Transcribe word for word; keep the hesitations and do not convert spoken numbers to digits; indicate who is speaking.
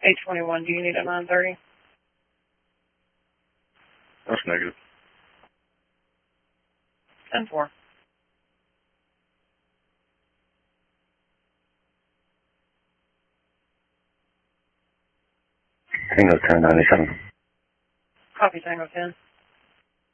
Speaker 1: eight twenty-one, do you need a nine thirty?
Speaker 2: That's negative.
Speaker 1: ten four.
Speaker 2: Tango ten ninety-seven.
Speaker 1: Copy, Tango ten.